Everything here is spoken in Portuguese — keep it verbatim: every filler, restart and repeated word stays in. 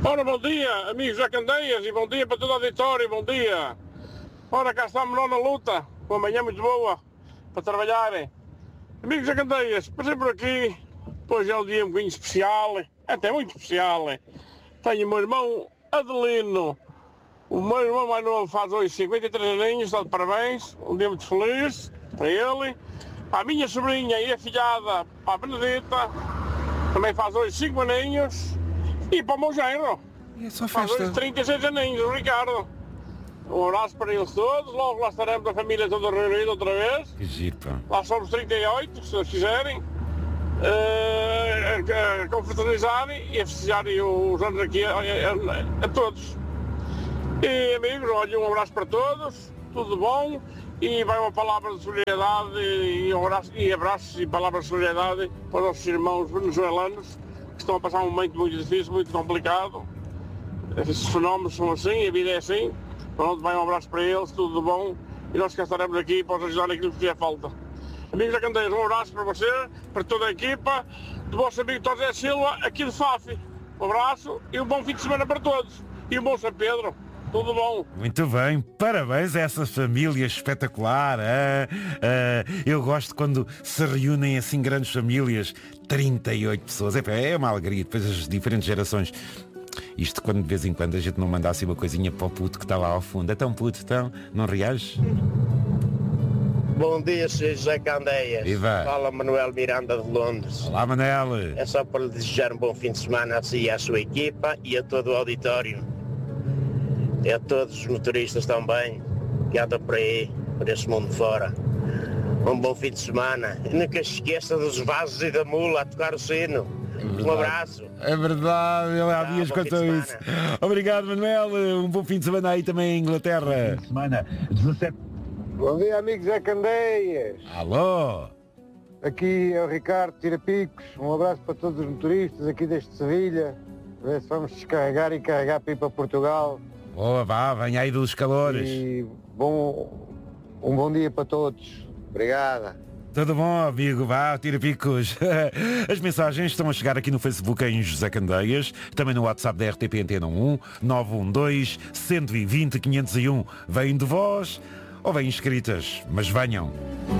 Ora, bom dia, amigos da Candeias, e bom dia para todo o auditório, bom dia. Ora, cá estamos nós na luta, uma manhã muito boa para trabalharem. Amigos da Candeias, passei por aqui, hoje é um dia um bocadinho especial, até muito especial. Tenho o meu irmão Adelino, o meu irmão mais novo faz hoje cinquenta e três aninhos, está de parabéns, um dia muito feliz para ele. A minha sobrinha e a filhada, para a Benedita, também faz hoje cinco aninhos. E para o meu genro, é só faz festa. hoje trinta e seis aninhos, o Ricardo. Um abraço para eles todos, logo lá estaremos a família toda reunida outra vez. Que giro, pá. Lá somos trinta e oito, se eles quiserem. Uh, a confraternizarem e a festejarem os anos aqui a, a, a todos. E amigos, olha, um abraço para todos, tudo bom. E vai uma palavra de solidariedade e, um abraço, e abraços e palavras de solidariedade para os nossos irmãos venezuelanos que estão a passar um momento muito difícil, muito complicado. Esses fenómenos são assim, a vida é assim. Pronto, vai um abraço para eles, tudo bom. E nós cá estaremos aqui para os ajudar naquilo que tiver falta. Amigos da Candeias, um abraço para você, para toda a equipa, do vosso amigo José Silva, aqui de Fafi. Um abraço e um bom fim de semana para todos. E um bom São Pedro. Tudo bom. Muito bem, parabéns a essa família espetacular. Ah, ah, eu gosto quando se reúnem assim grandes famílias, trinta e oito pessoas. É, é uma alegria, depois as diferentes gerações. Isto quando de vez em quando a gente não manda assim uma coisinha para o puto que está lá ao fundo. É tão puto, então, não reages? Bom dia, senhor José Candeias. Viva. Fala Manuel Miranda de Londres. Olá, Manel. É só para lhe desejar um bom fim de semana a si e à sua equipa e a todo o auditório. E a todos os motoristas também que andam por aí, por esse mundo fora. Um bom fim de semana. E nunca se esqueça dos vasos e da mula a tocar o sino. É um abraço. É verdade, ele há Ah, dias contou isso. Obrigado, Manuel. Um bom fim de semana aí também em Inglaterra. Fim de semana, dezassete. Bom dia, amigos da Candeias. Alô. Aqui é o Ricardo Tirapicos. Um abraço para todos os motoristas aqui deste Sevilha. A ver se vamos descarregar e carregar para ir para Portugal. Boa, vá, venha aí dos calores. E bom, um bom dia para todos. Obrigada. Tudo bom, amigo? Vá, tira picos. As mensagens estão a chegar aqui no Facebook em José Candeias, também no WhatsApp da R T P Antena um, nove um dois, um dois zero, quinhentos e um. Vêm de voz ou vêm escritas, mas venham.